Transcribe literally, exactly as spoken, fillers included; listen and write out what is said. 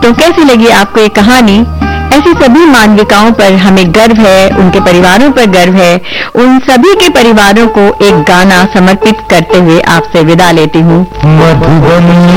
तो कैसी लगी आपको ये कहानी? ऐसी सभी मानविकाओं पर हमें गर्व है, उनके परिवारों पर गर्व है। उन सभी के परिवारों को एक गाना समर्पित करते हुए आपसे विदा लेती हूँ। मधुबनी